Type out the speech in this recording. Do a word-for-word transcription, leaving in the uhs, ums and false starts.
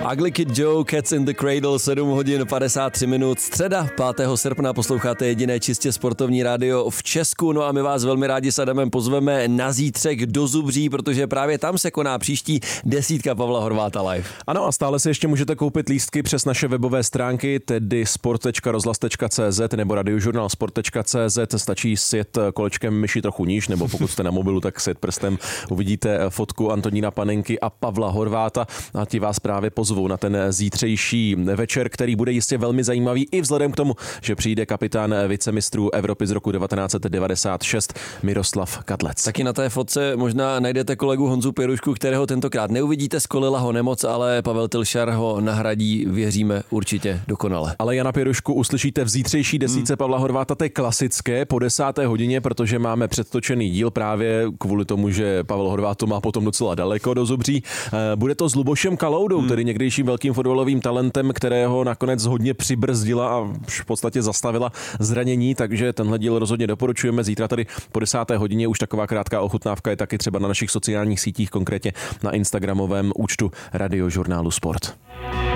Ugly Kid Joe, Cats in the Cradle, sedm hodin padesát tři minut, středa pátého srpna, posloucháte jediné čistě sportovní rádio v Česku, no a my vás velmi rádi s Adamem pozveme na zítřek do Zubří, protože právě tam se koná příští desítka Pavla Horváta live. Ano a stále si ještě můžete koupit lístky přes naše webové stránky, tedy sport tečka rozhlas tečka cé zet nebo radiožurnál sport tečka cé zet, stačí sjet kolečkem myši trochu níž, nebo pokud jste na mobilu, tak sjet prstem, uvidíte fotku Antonína Panenky a Pavla Horváta a ti vás právě pozvou na ten zítřejší večer, který bude jistě velmi zajímavý i vzhledem k tomu, že přijde kapitán vicemistrů Evropy z roku devatenáct set devadesát šest Miroslav Kadlec. Taky na té fotce možná najdete kolegu Honzu Pěrušku, kterého tentokrát neuvidíte, skolila ho nemoc, ale Pavel Tylšar ho nahradí, věříme, určitě dokonale. Ale Jana Pěrušku uslyšíte v zítřejší desítce hmm. Pavla Horváta, to je klasické po desáté hodině, protože máme předtočený díl právě kvůli tomu, že Pavel Horvát to má potom docela daleko do Zubří. Bude to s Lubošem Kaloudou, hmm. tedy někdejším velkým fotbalovým talentem, kterého nakonec hodně přibrzdila a v podstatě zastavila zranění, takže tenhle díl rozhodně doporučujeme. Zítra tady po desáté hodině už taková krátká ochutnávka je taky třeba na našich sociálních sítích, konkrétně na instagramovém účtu Radiožurnálu Sport.